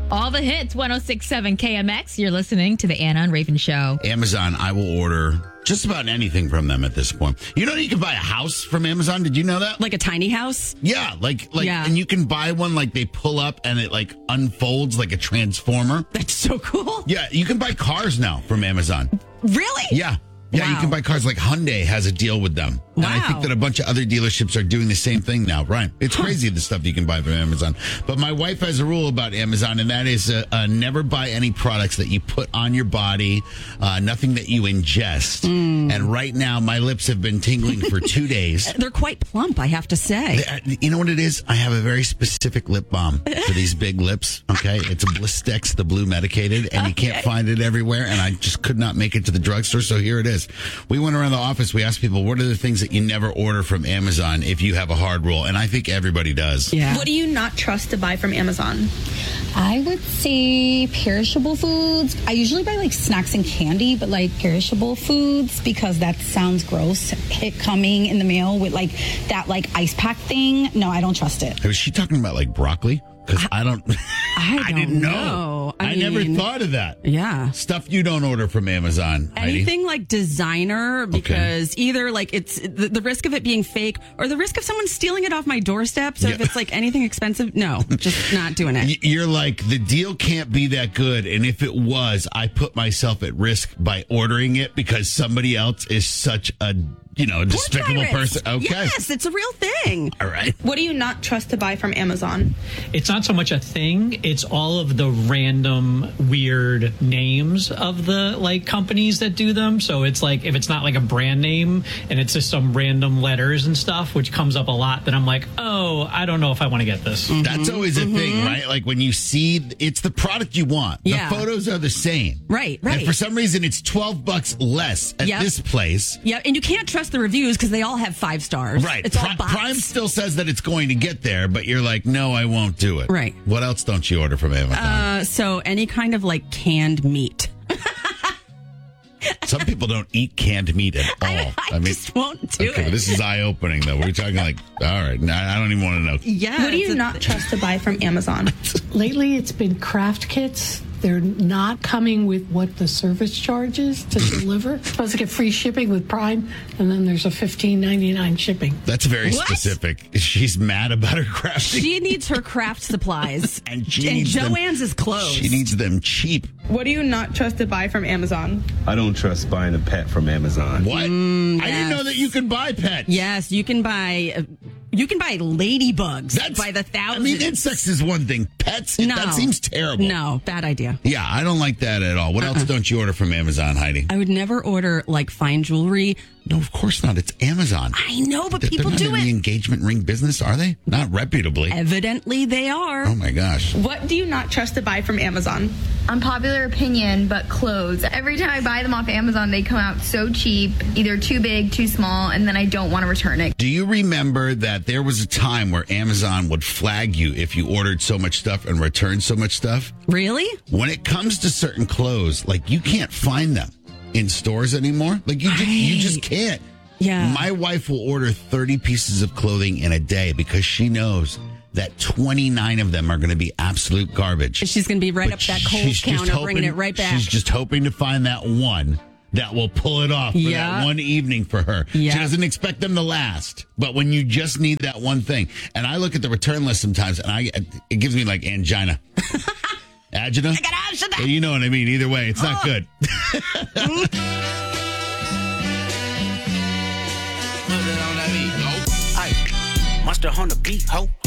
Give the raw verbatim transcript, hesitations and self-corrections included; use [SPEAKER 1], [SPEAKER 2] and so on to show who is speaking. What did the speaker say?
[SPEAKER 1] All the hits, one oh six point seven K M X. You're listening to the Anna and Raven Show.
[SPEAKER 2] Amazon, I will order just about anything from them at this point. You know, you can buy a house from Amazon. Did you know that?
[SPEAKER 3] Like a tiny house?
[SPEAKER 2] Yeah, like like,
[SPEAKER 3] Yeah.
[SPEAKER 2] and you can buy one like they pull up and it like unfolds like a transformer.
[SPEAKER 3] That's so cool.
[SPEAKER 2] Yeah, you can buy cars now from Amazon.
[SPEAKER 3] Really?
[SPEAKER 2] Yeah. Yeah, you
[SPEAKER 3] Wow.
[SPEAKER 2] can buy cars like Hyundai has a deal with them. And I think
[SPEAKER 3] Wow.
[SPEAKER 2] that a bunch of other dealerships are doing the same thing now, Brian. It's crazy the stuff you can buy from Amazon. But my wife has a rule about Amazon, and that is uh, uh, never buy any products that you put on your body, uh, nothing that you ingest.
[SPEAKER 3] Mm.
[SPEAKER 2] And right now, my lips have been tingling for two days.
[SPEAKER 3] They're quite plump, I have to say.
[SPEAKER 2] Uh, You know what it is? I have a very specific lip balm for these big lips. Okay, it's a Blistex, the blue medicated, and you can't find it everywhere. And I just could not make it to the drugstore, so here it is. We went around the office. We asked people, "What are the things that you never order from Amazon if you have a hard rule?" And I think everybody does.
[SPEAKER 3] Yeah.
[SPEAKER 4] What do you not trust to buy from Amazon?
[SPEAKER 5] I would say perishable foods. I usually buy like snacks and candy, but like perishable foods because that sounds gross. It coming in the mail with like that like ice pack thing. No, I don't trust it.
[SPEAKER 2] Was she talking about like broccoli? Because I don't.
[SPEAKER 3] I don't
[SPEAKER 2] didn't know.
[SPEAKER 3] know.
[SPEAKER 2] I,
[SPEAKER 3] I
[SPEAKER 2] never
[SPEAKER 3] mean,
[SPEAKER 2] thought of that.
[SPEAKER 3] Yeah.
[SPEAKER 2] Stuff you don't order from Amazon. Heidi.
[SPEAKER 3] Anything like designer, because either like it's the, the risk of it being fake or the risk of someone stealing it off my doorstep. So if
[SPEAKER 2] Yeah.
[SPEAKER 3] it's like anything expensive, no, just not doing it.
[SPEAKER 2] Y- You're like, the deal can't be that good. And if it was, I put myself at risk by ordering it because somebody else is such a, you know, despicable
[SPEAKER 3] Pirates.
[SPEAKER 2] person. Okay.
[SPEAKER 3] Yes, it's a real thing.
[SPEAKER 2] All right.
[SPEAKER 4] What do you not trust to buy from Amazon?
[SPEAKER 6] It's not so much a thing, it's all of the random weird names of the like companies that do them. So it's like if it's not like a brand name and it's just some random letters and stuff, which comes up a lot, then I'm like, oh, I don't know if I want to get this.
[SPEAKER 2] That's always a thing, right? Like when you see it's the product you want.
[SPEAKER 3] Yeah.
[SPEAKER 2] The photos are the same.
[SPEAKER 3] Right, right.
[SPEAKER 2] And for some reason it's twelve bucks less at
[SPEAKER 3] Yep.
[SPEAKER 2] this place.
[SPEAKER 3] Yeah, and you can't trust the reviews because they all have five stars.
[SPEAKER 2] Right.
[SPEAKER 3] It's all
[SPEAKER 2] Pri-
[SPEAKER 3] bots.
[SPEAKER 2] Prime still says that it's going to get there, but you're like, no, I won't do it.
[SPEAKER 3] Right.
[SPEAKER 2] What else don't you order from Amazon?
[SPEAKER 3] Uh, so any kind of like canned meat.
[SPEAKER 2] Some people don't eat canned meat at all.
[SPEAKER 3] I, I just won't do
[SPEAKER 2] okay,
[SPEAKER 3] it.
[SPEAKER 2] but this is eye opening though. We're talking like, all right, I I don't even want to know.
[SPEAKER 3] Yeah.
[SPEAKER 4] What do you
[SPEAKER 3] it's a-
[SPEAKER 4] not trust to buy from Amazon?
[SPEAKER 7] Lately, it's been craft kits. They're not coming with what the service charge is to deliver. Supposed to get free shipping with Prime, and then there's a fifteen ninety-nine shipping.
[SPEAKER 2] That's very
[SPEAKER 3] What?
[SPEAKER 2] specific. She's mad about her crafting.
[SPEAKER 3] She needs her craft supplies.
[SPEAKER 2] And she
[SPEAKER 3] and
[SPEAKER 2] needs them-
[SPEAKER 3] Joanne's is closed.
[SPEAKER 2] She needs them cheap.
[SPEAKER 4] What do you not trust to buy from Amazon?
[SPEAKER 8] I don't trust buying a pet from Amazon.
[SPEAKER 2] What? I didn't
[SPEAKER 3] yes.
[SPEAKER 2] know that you could buy pets.
[SPEAKER 3] Yes, you can buy. Uh, you can buy ladybugs
[SPEAKER 2] That's
[SPEAKER 3] by the
[SPEAKER 2] I
[SPEAKER 3] thousands.
[SPEAKER 2] mean, insects is one thing. Pets,
[SPEAKER 3] No.
[SPEAKER 2] that seems terrible.
[SPEAKER 3] No, bad idea.
[SPEAKER 2] Yeah, I don't like that at all. What else don't you order from Amazon, Heidi?
[SPEAKER 3] I would never order like fine jewelry.
[SPEAKER 2] No, of course not. It's Amazon.
[SPEAKER 3] I know, but
[SPEAKER 2] They're
[SPEAKER 3] people
[SPEAKER 2] not
[SPEAKER 3] do
[SPEAKER 2] in the
[SPEAKER 3] it.
[SPEAKER 2] engagement ring business, are they? Not reputably.
[SPEAKER 3] Evidently, they are.
[SPEAKER 2] Oh my gosh.
[SPEAKER 4] What do you not trust to buy from Amazon?
[SPEAKER 9] Unpopular opinion, but clothes. Every time I buy them off Amazon, they come out so cheap, either too big, too small, and then I don't want to return it.
[SPEAKER 2] Do you remember that there was a time where Amazon would flag you if you ordered so much stuff and returned so much stuff?
[SPEAKER 3] Really?
[SPEAKER 2] When it comes to certain clothes, like you can't find them in stores anymore. Like you just, you just can't.
[SPEAKER 3] Yeah.
[SPEAKER 2] My wife will order thirty pieces of clothing in a day because she knows that twenty-nine of them are going to be absolute garbage.
[SPEAKER 3] She's going to be right
[SPEAKER 2] But
[SPEAKER 3] up that
[SPEAKER 2] she's
[SPEAKER 3] Kohl's
[SPEAKER 2] just
[SPEAKER 3] counter,
[SPEAKER 2] hoping-
[SPEAKER 3] bringing it right back.
[SPEAKER 2] She's just hoping to find that one that will pull it off for
[SPEAKER 3] Yeah.
[SPEAKER 2] that one evening for her.
[SPEAKER 3] Yeah.
[SPEAKER 2] She doesn't expect them to last, but when you just need that one thing. And I look at the return list sometimes and I it gives me like angina. Agita?
[SPEAKER 3] I got angina.
[SPEAKER 2] Yeah, you know what I mean. Either way, it's not
[SPEAKER 3] Oh.
[SPEAKER 2] good.
[SPEAKER 10] Monster on the beat, ho.